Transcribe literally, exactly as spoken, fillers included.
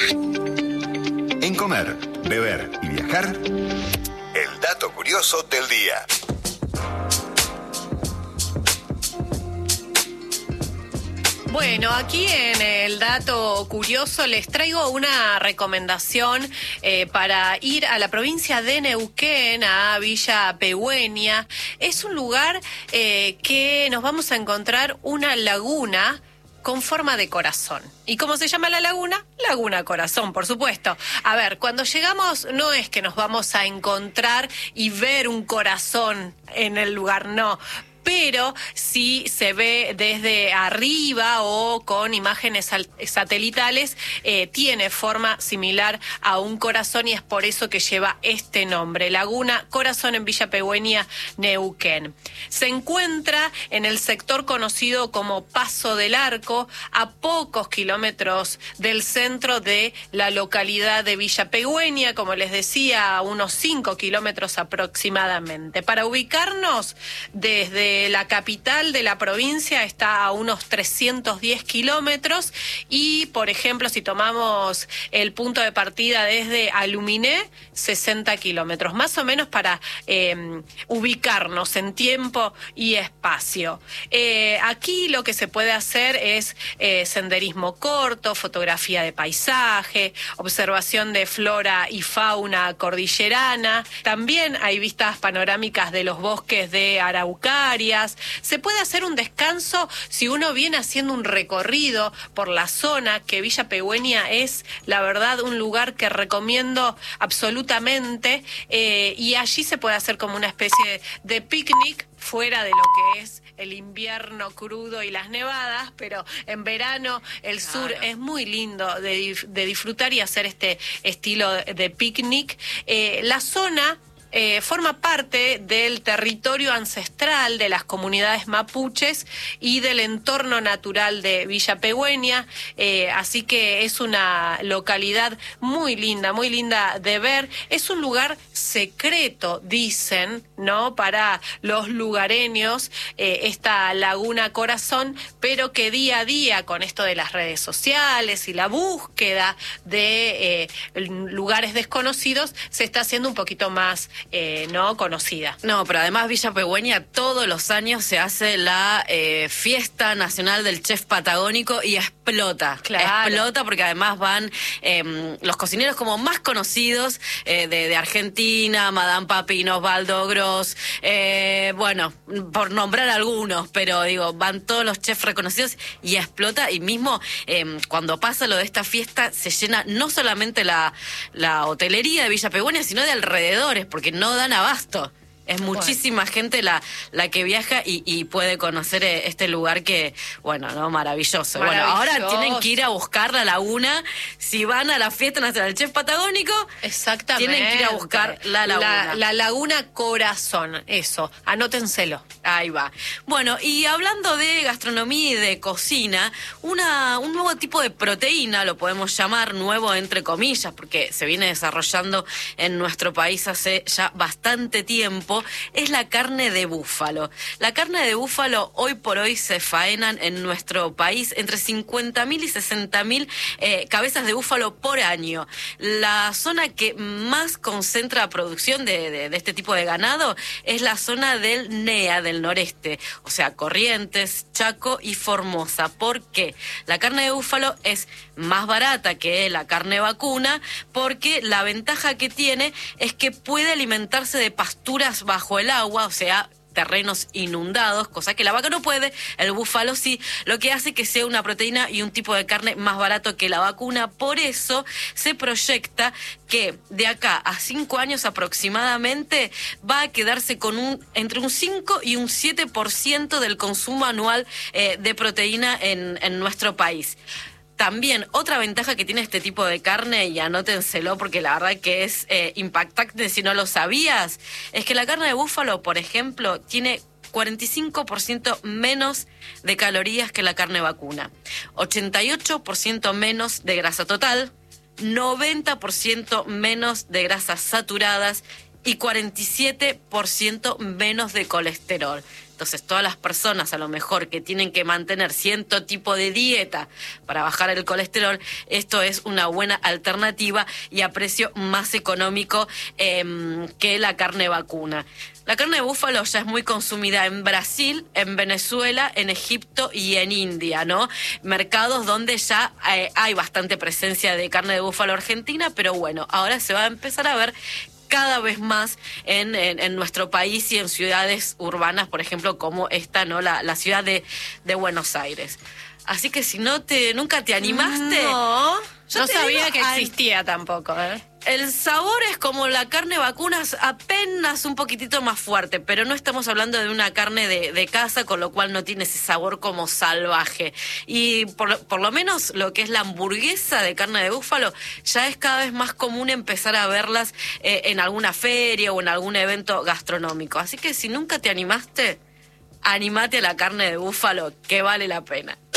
En comer, beber y viajar, el dato curioso del día. Bueno, aquí en el dato curioso les traigo una recomendación eh, para ir a la provincia de Neuquén, a Villa Pegüeña. Es un lugar eh, que nos vamos a encontrar una laguna con forma de corazón. ¿Y cómo se llama la laguna? Laguna Corazón, por supuesto. A ver, cuando llegamos no es que nos vamos a encontrar y ver un corazón en el lugar, no. Pero si se ve desde arriba o con imágenes satelitales, eh, tiene forma similar a un corazón y es por eso que lleva este nombre, Laguna Corazón en Villa Pegüeña, Neuquén. Se encuentra en el sector conocido como Paso del Arco, a pocos kilómetros del centro de la localidad de Villa Pegüeña, como les decía, a unos cinco kilómetros aproximadamente. Para ubicarnos desde la capital de la provincia está a unos trescientos diez kilómetros y, por ejemplo, si tomamos el punto de partida desde Aluminé, sesenta kilómetros, más o menos para eh, ubicarnos en tiempo y espacio. Eh, aquí lo que se puede hacer es eh, senderismo corto, fotografía de paisaje, observación de flora y fauna cordillerana. También hay vistas panorámicas de los bosques de Araucaria. Se puede hacer un descanso si uno viene haciendo un recorrido por la zona, que Villa Pegüeña es, la verdad, un lugar que recomiendo absolutamente, eh, y allí se puede hacer como una especie de, de picnic fuera de lo que es el invierno crudo y las nevadas, pero en verano el claro. sur es muy lindo de, de disfrutar y hacer este estilo de, de picnic. Eh, la zona Eh, forma parte del territorio ancestral de las comunidades mapuches y del entorno natural de Villa Pegüeña, eh, así que es una localidad muy linda, muy linda de ver. Es un lugar secreto, dicen, ¿no?, para los lugareños, eh, esta Laguna Corazón, pero que día a día, con esto de las redes sociales y la búsqueda de eh, lugares desconocidos, se está haciendo un poquito más Eh, no conocida. No, pero además Villa Pegüeña todos los años se hace la eh, fiesta nacional del chef patagónico y explota. Claro. Explota porque además van eh, los cocineros como más conocidos eh, de, de Argentina, Madame Papino, Osvaldo Gross, eh, bueno, por nombrar algunos, pero digo, van todos los chefs reconocidos y explota. Y mismo eh, cuando pasa lo de esta fiesta se llena no solamente la, la hotelería de Villa Pegüeña, sino de alrededores, porque no dan abasto. Es muchísima bueno. gente la, la que viaja y, y puede conocer este lugar que, bueno, no, maravilloso. maravilloso. Bueno, ahora tienen que ir a buscar la laguna. Si van a la fiesta nacional del chef patagónico, exactamente, tienen que ir a buscar la laguna. La, la Laguna Corazón, eso, anótenselo. Ahí va. Bueno, y hablando de gastronomía y de cocina, una un nuevo tipo de proteína, lo podemos llamar nuevo entre comillas, porque se viene desarrollando en nuestro país hace ya bastante tiempo, es la carne de búfalo. La carne de búfalo hoy por hoy se faenan en nuestro país entre cincuenta mil y sesenta mil eh, cabezas de búfalo por año. La zona que más concentra producción de, de, de este tipo de ganado es la zona del N E A, del noreste, o sea, Corrientes, Chaco y Formosa. ¿Por qué? La carne de búfalo es más barata que la carne vacuna porque la ventaja que tiene es que puede alimentarse de pasturas bajo el agua, o sea, terrenos inundados, cosa que la vaca no puede, el búfalo sí, lo que hace que sea una proteína y un tipo de carne más barato que la vacuna. Por eso se proyecta que de acá a cinco años aproximadamente va a quedarse con un entre un cinco y un siete por ciento del consumo anual eh, de proteína en, en nuestro país. También otra ventaja que tiene este tipo de carne, y anótenselo porque la verdad que es eh, impactante si no lo sabías, es que la carne de búfalo, por ejemplo, tiene cuarenta y cinco por ciento menos de calorías que la carne vacuna, ochenta y ocho por ciento menos de grasa total, noventa por ciento menos de grasas saturadas y cuarenta y siete por ciento menos de colesterol. Entonces, todas las personas a lo mejor que tienen que mantener cierto tipo de dieta para bajar el colesterol, esto es una buena alternativa y a precio más económico eh, que la carne vacuna. La carne de búfalo ya es muy consumida en Brasil, en Venezuela, en Egipto y en India, ¿no? Mercados donde ya eh, hay bastante presencia de carne de búfalo argentina, pero bueno, ahora se va a empezar a ver cada vez más en, en, en nuestro país y en ciudades urbanas, por ejemplo, como esta, ¿no? La, la ciudad de, de Buenos Aires. Así que si no te, nunca te animaste... No, yo no te sabía digo, que ay, existía tampoco, ¿eh? el sabor es como la carne vacuna, apenas un poquitito más fuerte, pero no estamos hablando de una carne de, de casa, con lo cual no tiene ese sabor como salvaje. Y por, por lo menos lo que es la hamburguesa de carne de búfalo, ya es cada vez más común empezar a verlas eh, en alguna feria o en algún evento gastronómico. Así que si nunca te animaste, animate a la carne de búfalo, que vale la pena.